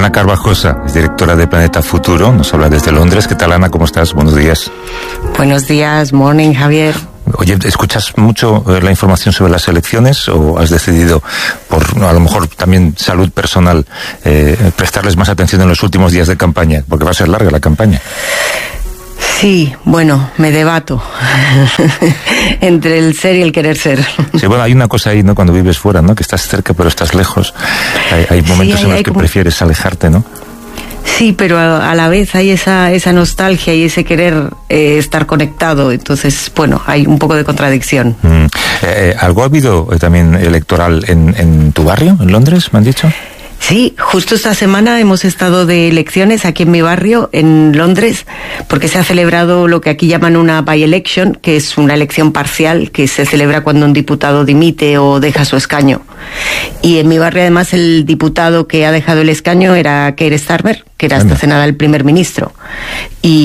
Ana Carvajosa es directora de Planeta Futuro, nos habla desde Londres. ¿Qué tal, Ana? ¿Cómo estás? Buenos días. Buenos días, morning, Javier. Oye, ¿escuchas mucho la información sobre las elecciones o has decidido, por a lo mejor también salud personal, prestarles más atención en los últimos días de campaña? Porque va a ser larga la campaña. Sí, bueno, me debato entre el ser y el querer ser. Sí, bueno, hay una cosa ahí, ¿no? Cuando vives fuera, ¿no? Que estás cerca pero estás lejos. Hay momentos en los que prefieres alejarte, ¿no? Sí, pero a la vez hay esa nostalgia y ese querer estar conectado. Entonces, bueno, hay un poco de contradicción. ¿Algo ha habido también electoral en tu barrio, en Londres, me han dicho? Sí, justo esta semana hemos estado de elecciones aquí en mi barrio, en Londres, porque se ha celebrado lo que aquí llaman una by-election, que es una elección parcial que se celebra cuando un diputado dimite o deja su escaño. Y en mi barrio, además, el diputado que ha dejado el escaño era Keir Starmer, que era esta cenada el primer ministro. Y